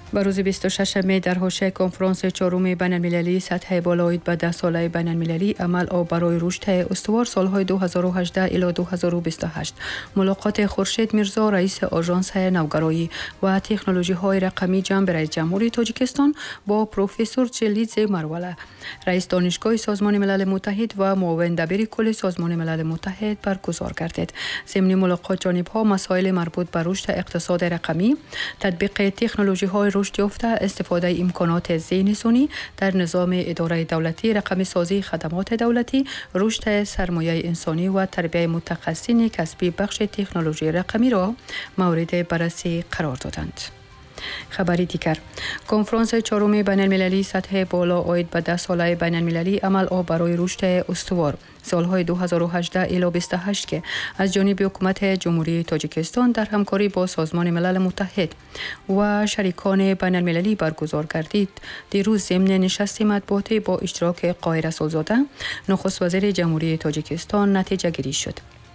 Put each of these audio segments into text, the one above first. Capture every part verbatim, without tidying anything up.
با روز بیست و ششم در حوزه کنفرانس چهارم بین المللی سطح بالایی به ده ساله بین المللی عمل آب برای رشد استوار سالهای دو هزار و هجده الی دو هزار و بیست و هشت ملاقات خورشید میرزا رئیس آژانس نوگرایی و تکنولوژی های رقمی جنب رئیس جمهوری تاجیکستان با پروفسور چلیدز مروله رئیس دانشگاه سازمان ملل متحد و معاون دبیر کل سازمان ملل متحد برگزار گردید. ضمن ملاقات جانب‌ها مسائل مربوط به رشد اقتصاد رقمی، تطبیق تکنولوژی های رشد یافته، استفاده امکانات ذهن‌رسانی در نظام اداره دولتی، رقمی سازی خدمات دولتی، رشد سرمایه انسانی و تربیت متخصصین کسبی بخش تکنولوژی رقمی را مورد بررسی قرار دادند. خبری دیگر کنفرانس چهارم بین المللی سطح بالا عاید به ده ساله بین المللی عمل آب برای رشد استوار سالهای دو هزار و هجده الی بیست و هشت که از جانب حکومت جمهوری تاجیکستان در همکاری با سازمان ملل متحد و شریکان بین المللی برگزار گردید. دیروز ضمن نشست مطبوعاتی با اشتراک قاهر رسولزاده نخست وزیر جمهوری تاجیکستان نتیجه گیری شد.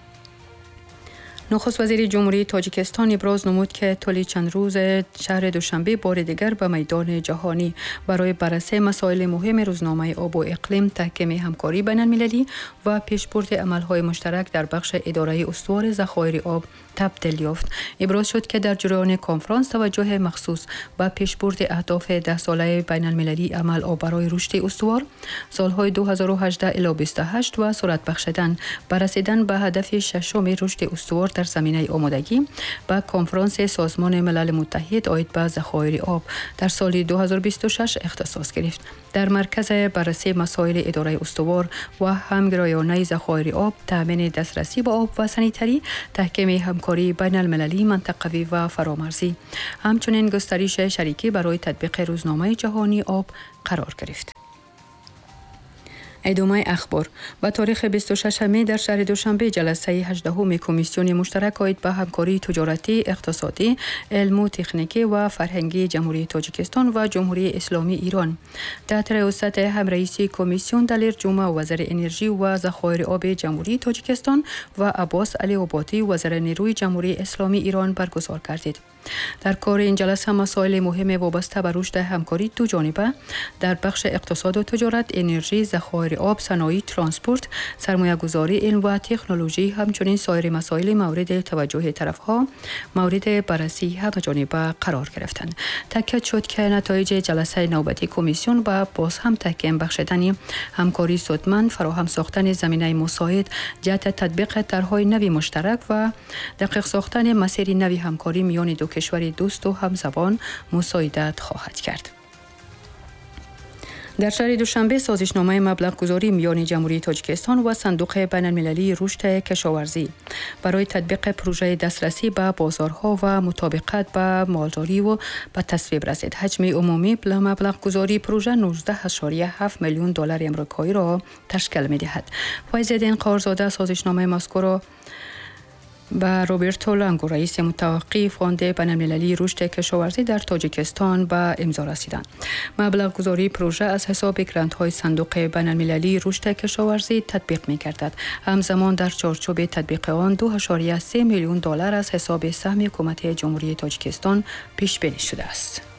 نخست وزیر جمهوری تاجیکستان ابراز نمود که طول چند روز شهر دوشنبه بار دیگر به میدان جهانی برای بررسی مسائل مهم روزنامه آب و اقلیم، تحکیم همکاری بین المللی و پیشبرد عملهای مشترک در بخش اداره استوار ذخایر آب تبدیل یافت. ابراز شد که در جریان کنفرانس توجه مخصوص به پیشبرد اهداف ده ساله بین المللی عمل آب برای رشد استوار سالهای دو هزار و هجده الی بیست و هشت و سرعت بخشیدن به رسیدن به هدف ششم رشد استوار در زمینه آمادگی به کنفرانس سازمان ملل متحد عاید به ذخایر آب در سال دو هزار و بیست و شش اختصاص گرفت. در مرکز بررسی مسائل اداره استوار و همگرایانه ذخایر آب، تامین دسترسی به آب و سانیتری، تحکیم همکاری بین المللی، منطقوی و فرامرزی، همچنین گسترش شریکی برای تطبیق روزنامه جهانی آب قرار گرفت. ادامه اخبار. با تاریخ بیست و ششم در شهر دوشنبه جلسه هجدهم کمیسیون مشترک عاید به همکاری تجارتی، اقتصادی، علم و تکنیکی و فرهنگی جمهوری تاجیکستان و جمهوری اسلامی ایران تحت رئاست هم رئیس کمیسیون دلیر جمعه وزیر انرژی و ذخایر آب جمهوری تاجیکستان و عباس علی آبادی وزیر نیروی جمهوری اسلامی ایران برگزار گردید. در کار این جلسه مسائل مهم وابسته به رشد همکاری دو جانبه در بخش اقتصاد و تجارت، انرژی، ذخایر آب، صنایع، ترانسپورت، سرمایه‌گذاری، علم و تکنولوژی، همچنین سایر مسائل مورد توجه طرف‌ها مورد بررسی همه‌جانبه قرار گرفتند. تاکید شد که نتایج جلسه نوبتی کمیسیون با باز هم تحکیم بخشیدن همکاری سودمند، فراهم ساختن زمینه مساعد جهت تطبیق طرح‌های نوی مشترک و دقیق ساختن مسیر نوی همکاری میان دو کشور دوست و همزبان مساعدت خواهد کرد. در شهر دوشنبه سازشنامه مبلغ گذاری میان جمهوری تاجیکستان و صندوق بین المللی رشد کشاورزی برای تطبیق پروژه دسترسی به بازارها و مطابقت با مالداری و به تصویب رسید. حجم عمومی مبلغ گذاری پروژه نوزده اشاریه هفت میلیون دلار آمریکایی را تشکیل می‌دهد. فیض‌الدین قارزاده سازشنامه مذکور را با روبرتو لانگو رئیس متوقع فاند بین المللی رشد کشاورزی در تاجیکستان به امضا رسیدند. مبلغ گذاری پروژه از حساب گرانت‌های صندوق بین المللی رشد کشاورزی تطبیق می‌گردد. همزمان در چارچوب تطبیق آن دو اشاریه سه میلیون دلار از حساب سهم حکومت جمهوری تاجیکستان پیش بینی شده است.